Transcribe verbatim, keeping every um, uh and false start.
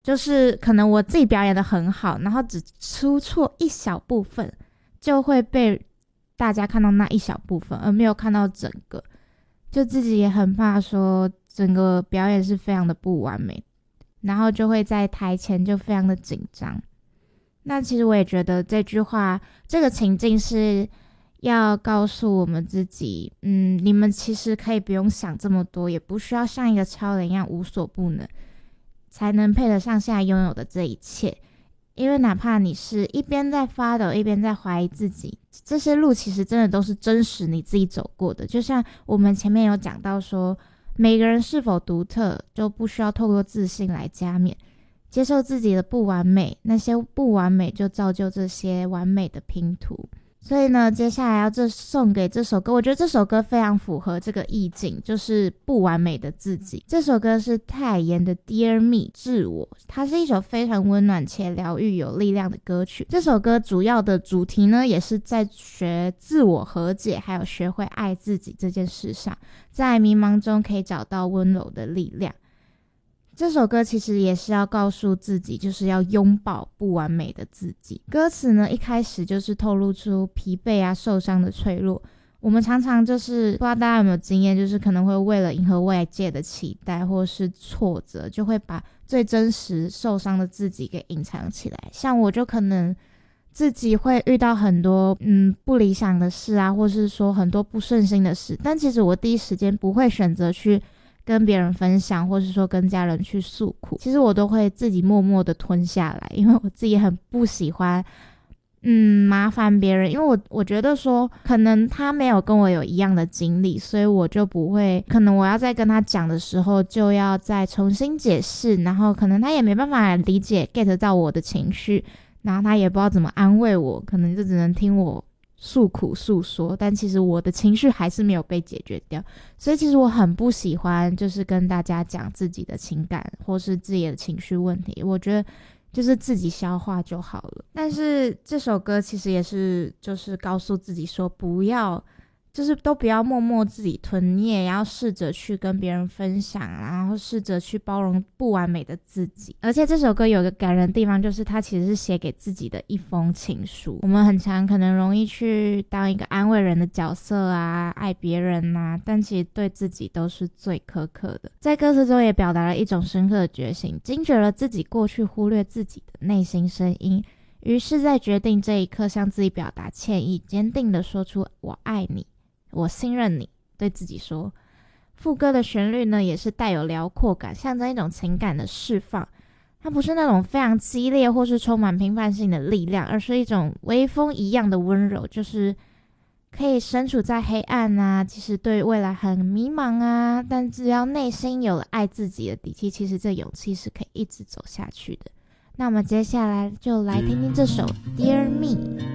就是可能我自己表演的很好，然后只出错一小部分，就会被大家看到那一小部分，而没有看到整个。就自己也很怕说整个表演是非常的不完美，然后就会在台前就非常的紧张。那其实我也觉得这句话这个情境是要告诉我们自己，嗯，你们其实可以不用想这么多，也不需要像一个超人一样无所不能才能配得上现在拥有的这一切。因为哪怕你是一边在发抖一边在怀疑自己，这些路其实真的都是真实你自己走过的。就像我们前面有讲到说，每个人是否独特就不需要透过自信来加冕，接受自己的不完美，那些不完美就造就这些完美的拼图。所以呢，接下来要这送给这首歌，我觉得这首歌非常符合这个意境，就是不完美的自己。这首歌是泰妍的 Dear Me 致我，它是一首非常温暖且疗愈有力量的歌曲。这首歌主要的主题呢，也是在学自我和解，还有学会爱自己这件事上，在迷茫中可以找到温柔的力量。这首歌其实也是要告诉自己，就是要拥抱不完美的自己。歌词呢，一开始就是透露出疲惫啊、受伤的脆弱。我们常常就是不知道大家有没有经验，就是可能会为了迎合外界的期待或是挫折，就会把最真实受伤的自己给隐藏起来。像我就可能自己会遇到很多嗯不理想的事啊，或是说很多不顺心的事，但其实我第一时间不会选择去跟别人分享，或是说跟家人去诉苦，其实我都会自己默默的吞下来，因为我自己很不喜欢嗯麻烦别人，因为我我觉得说可能他没有跟我有一样的经历，所以我就不会，可能我要在跟他讲的时候就要再重新解释，然后可能他也没办法理解 get 到我的情绪，然后他也不知道怎么安慰我，可能就只能听我诉苦诉说，但其实我的情绪还是没有被解决掉。所以其实我很不喜欢就是跟大家讲自己的情感或是自己的情绪问题，我觉得就是自己消化就好了。但是这首歌其实也是就是告诉自己说，不要就是都不要默默自己吞，你也要试着去跟别人分享，然后试着去包容不完美的自己。而且这首歌有个感人的地方，就是它其实是写给自己的一封情书。我们很常可能容易去当一个安慰人的角色啊，爱别人啊，但其实对自己都是最苛刻的。在歌词中也表达了一种深刻的觉醒，惊觉了自己过去忽略自己的内心声音，于是在决定这一刻向自己表达歉意，坚定地说出我爱你，我信任你，对自己说。副歌的旋律呢，也是带有辽阔感，象征一种情感的释放。它不是那种非常激烈或是充满批判性的力量，而是一种微风一样的温柔，就是可以身处在黑暗啊，其实对未来很迷茫啊，但只要内心有了爱自己的底气，其实这勇气是可以一直走下去的。那我们接下来就来听听这首 Dear Me。